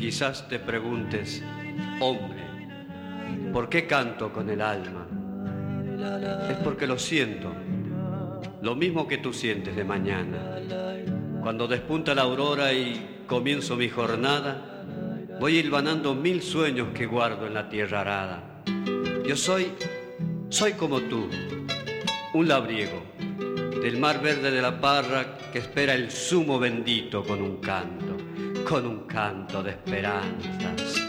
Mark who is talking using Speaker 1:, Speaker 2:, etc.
Speaker 1: Quizás te preguntes, hombre, ¿por qué canto con el alma? Es porque lo siento, lo mismo que tú sientes de mañana. Cuando despunta la aurora y comienzo mi jornada, voy hilvanando 1000 sueños que guardo en la tierra arada. Yo soy como tú, un labriego del mar verde de la parra que espera el zumo bendito con un canto de esperanzas.